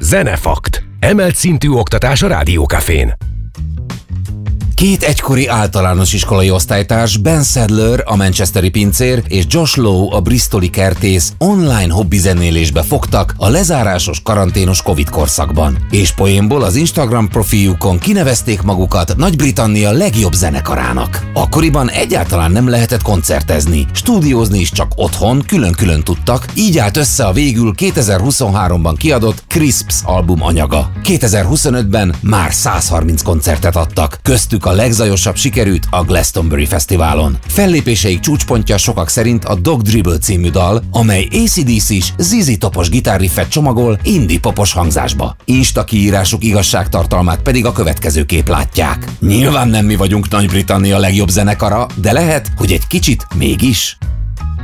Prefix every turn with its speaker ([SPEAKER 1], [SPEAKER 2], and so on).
[SPEAKER 1] Zenefakt. Emelt szintű oktatás a Rádiókafén.
[SPEAKER 2] Két egykori általános iskolai osztálytárs, Ben Sadler, a manchesteri pincér, és Josh Lowe, a bristoli kertész online hobbizenélésbe fogtak a lezárásos karanténos Covid korszakban. És poénból az Instagram profiljukon kinevezték magukat Nagy-Britannia legjobb zenekarának. Akkoriban egyáltalán nem lehetett koncertezni, stúdiózni is csak otthon, külön-külön tudtak, így állt össze a végül 2023-ban kiadott Crisps album anyaga. 2025-ben már 130 koncertet adtak, köztük a legzajosabb sikerűt a Glastonbury Fesztiválon. Fellépéseik csúcspontja sokak szerint a Dog Dribble című dal, amely AC/DC-s ZZ Topos gitárriffet csomagol indie popos hangzásba. Insta kiírásuk igazságtartalmát pedig a következő kép látják. Nyilván nem mi vagyunk Nagy-Britannia legjobb zenekara, de lehet, hogy egy kicsit mégis.